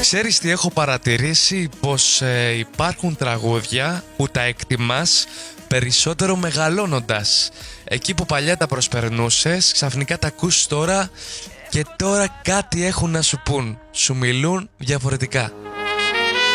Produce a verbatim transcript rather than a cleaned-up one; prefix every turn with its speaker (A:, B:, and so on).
A: Ξέρεις τι έχω παρατηρήσει? Πως ε, υπάρχουν τραγούδια που τα εκτιμάς περισσότερο μεγαλώνοντας. Εκεί που παλιά τα προσπερνούσες, ξαφνικά τα ακούς τώρα και τώρα κάτι έχουν να σου πούν. Σου μιλούν διαφορετικά.